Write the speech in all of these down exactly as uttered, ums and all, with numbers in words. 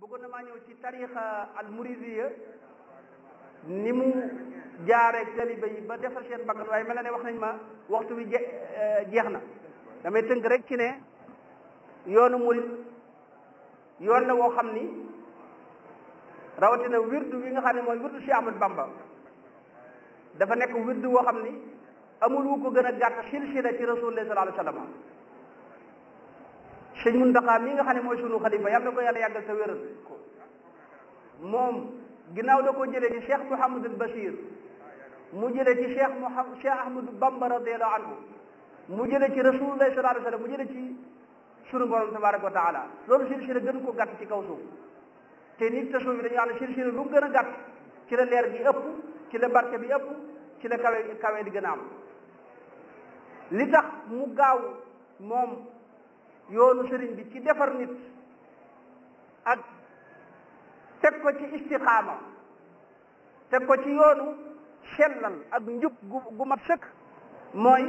bëggoon na maa ñëw ci tarixa al muridiyya ni mu jaareeg taliba yi ba defar seen bakkan waaye mel na ne wax nañ ma waxtu bi jeex na damay tënk rek ci ne yoonu murid yoon la woo xam ni rawatina wirdu wi nga xam ne mooy wirdu Cheikh Ahmadou Bamba dafa nekk wirdu woo xam ni amul wu ko gën a gàtt silsila ci rasulullah sallallahu alayhi wa sallam sëñ Muntaxa mi nga xam ne mooy sunu xalifa yàlla na ko yàlla yàggal te wéral ko moom ginnaaw da ko jëlee ci Cheikh Mouhamadul Bachir mu jëlee ci Cheikh Mouhamad Cheikh Ahmadou Bamba radiyallahu anhu mu jëlee ci rasulullah sallallahu alayhi wa sallam mu jëlee ci sunu borom tabaraka wa taala loolu silsila gën ko gàtt ci kaw suuf te nit te suuf bi dañu wax ne silsila lu gën a gàtt ci la leer gi ëpp ci la barke bi ëpp ci la kawe kawe di gën a am li tax mu gaaw moom yoonu sëriñ bi ci defar nit ak teg ko ci istiqaama teg ko ci yoonu sellal ak njub gu gu mat sëkk mooy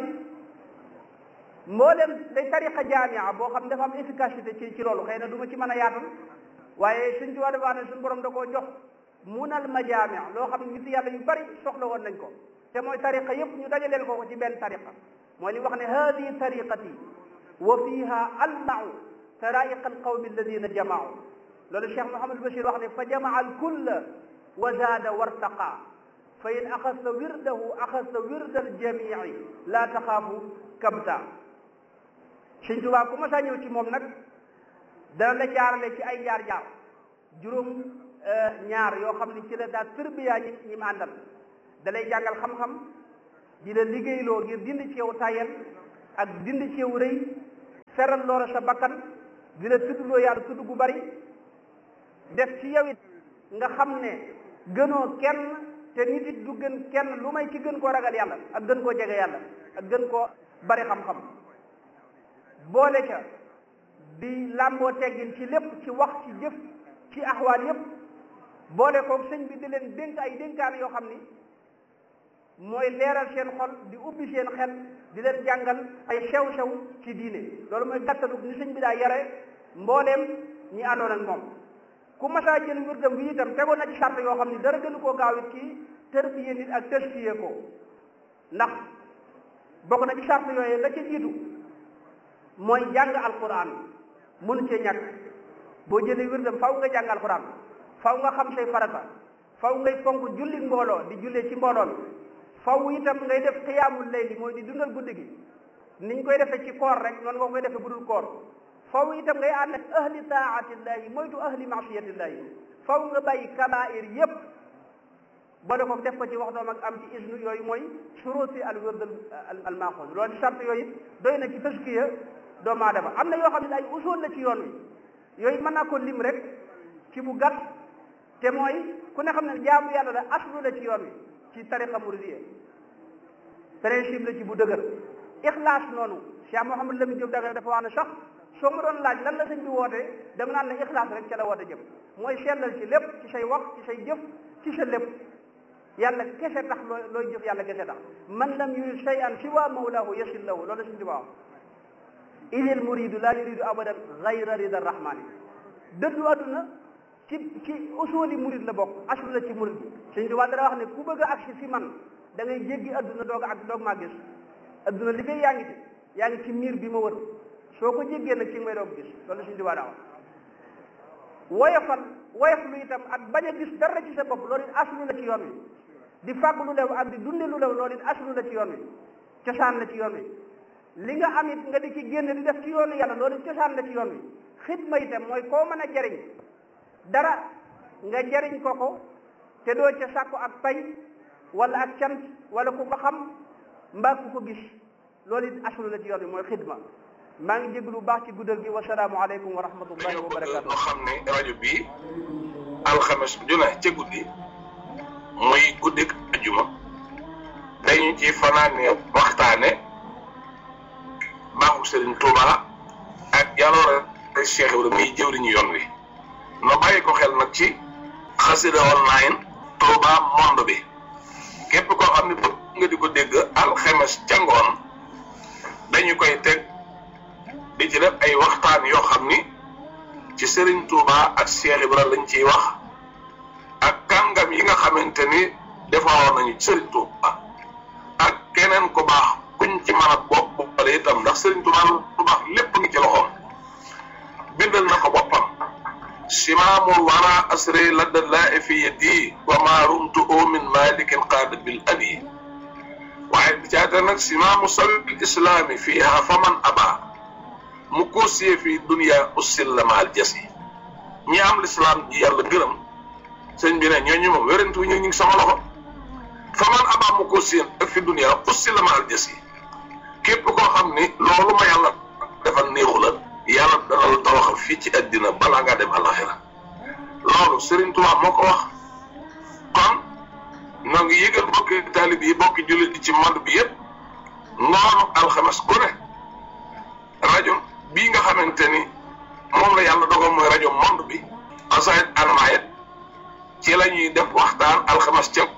mboolem day tariqa jaamia boo xam ne dafa am efficacité ci ci loolu xëy na du ma ci mën a yaatal waaye suñ ci wax dafa ne suñu borom da koo jox munal majaamia loo xam ne nit yàlla yu bari soxla woon nañ ko te mooy tariqa yëpp ñu dajaleel ko ko ci benn tariqa mooy li wax ne hadi tariqati wa fiha almau taraiqa alqawmi alladina jamaau loolu Cheikh Mouhamadul Bachir wax ne fa jamaa alkulla wa zaada wartaqa fa in axasta wirdahu axasta wirda aljamii laa taxaafu kabta Sëñ Tuubaa ku ma saa ñëw ci moom nag dana la jaarale ci ay jaar-jaar juróom ñaar yoo xam ne ci la daa tërbiyaa ñi ñi mu àndal da lay jàngal xam-xam di la liggéeyloo ngir dindi ci yow tayel ak dindi ci yow rëy feral loola sa bakkan di la tuddloo yàlla tudd gu bari def ci yow it nga xam ne gënoo kenn te nit it du gën kenn lu may ci gën koo ragal yàlla ak gën koo jege yàlla ak gën koo bari xam-xam boole ca di làmboo teggin ci lépp ci wax ci jëf ci axwaal yépp boole ko sëñ bi di leen dénk ay dénkaan yoo xam ni mooy leeral seen xol di ubbi seen xel di leen jàngal ay sew-sew ci diine loolu mooy gàttalu ni sëñ bi daa yare mbooleem ñi àndoon ak moom ku masaa jël wirdam bi itam tegoon na ci sart yoo xam ni dara gënu koo gaaw it ci tërbiye nit ak tëskiye ko ndax bokk na ci sart yooyu la ca jiitu mooy jàng alquran mënu cee ñàkk boo jëlee wirdam faw nga jàng alquran faw nga xam say farata faw ngay fonk julli mbooloo di jullee ci mbooloo mi faw itam ngay def xiyaamul layli mooy di dundal guddi gi niñ koy defee ci koor rek noonu nga koy defee bu dul koor faw itam ngay ànd ak ahli taatillahi moytu ahli maasiyatillahi faw nga bàyyi kabair yépp boole ko def ko ci waxtoom ak am ci isnu yooyu mooy suruti al wird al maaxuus loolu di sart yooyu doy na ci taskiya doomu aadama am na yoo xam ne ay usul la ci yoon wi yooyu mën naa ko lim rek ci bu gàtt te mooy ku ne xam ne jaamu yàlla la aslu la ci yoon wi ci tariqa muridiyya principe la ci bu dëgër ixlaas noonu Cheikh Mouhamadou Lamine Diop Dagana dafa wax ne sax soo ma doon laaj lan la sëñ bi woote dama naan la ixlaas rek ca la woote jëm mooy sellal ci lépp ci say wax ci say jëf ci sa lépp yàlla kese tax looy looy jëf yàlla kese tax man lam yurid shay'an siwa mawlahu yasil lahu loolu sëñ bi wax idil muridu la yuridu abadan gayra rida rahmani dëddu adduna ci ci usuli murid la bokk aslu la ci murid bi sëñ Tuubaa dara wax ne ku bëgg a agsi si man da ngay jéggi adduna doog a ak doog maa gis adduna li fay yaa ngi ci yaa ngi ci miir bi ma wër soo ko jéggee nag ci nga may doog gis loolu sëñ Tuubaa daa wax woyofal woyof lu itam ak bañ a gis dara ci sa bopp loolu it aslu la ci yoon wi di fàgg lu lew ak di dunde lu lew loolu it aslu la ci yoon wi cosaan la ci yoon wi li nga am it nga di ci génn di def ci yoonu yàlla loolu it cosaan la ci yoon wi xidma itam mooy koo mën a jariñ dara nga jariñ ko ko te doo ca sàkku ak pay wala ak cant wala ku ko xam mbaa ku ko gis loolu it aslu la ci yoon wi mooy xidma maa ngi jéglu baax ci guddal gi wasalaamu aleykum wa rahmatullahi wa barakatu moo xam ne rajo bi alxames ju ne ca guddi muy guddik ajuma dañu ci fanaane waxtaane baaxu Sëriñ Tuuba ak jaloore Cheikh Ibrahima muy jëwriñu yoon wi no bàyyi ko xel nag ci xasida online Touba monde bi képp koo xam ne bëgg nga di ko dégg alxames ca ngoon dañu koy teg di ci def ay waxtaan yoo xam ni ci Serigne Touba ak Cheikh Ibra lañ ciy wax ak kàngam yi nga xamante ni defaroon nañu Serigne Touba ak keneen ku baax kuñ ci mën a bopp boppale itam ndax Serigne Touba lu baax lépp ngi ci loxoom bindal na ko boppam simaamul wara asri ladda laa fi yadi wa ma rumtu min malikin qaada bil adi waaye bi caata nag simaamu sabil islaami fiiha faman aba mu koosiyee fi dunia ussil la maal jas yi ñi am lislaam ji yàlla gërëm sëñ bi ne ñooñu moom wérantu ñu ngi sama loxo faman aba mu koosiyee ak fi dunia ussil la maal jas yi képp koo xam ni loolu ma yàlla defal néexu la yàlla dana la tawaxal fii ci àddina balaa ngaa dem àllaxira loolu Serigne Touba moo ko wax kon noo ngi yëgal bokki taalib yi bokki jullit yi ci monde bi yëpp ngoonu alxames ku ne rajo bii nga xamante ni moom la yàlla dogal mooy rajo monde bi asayit anmayet ci la ñuy def waxtaan alxames ca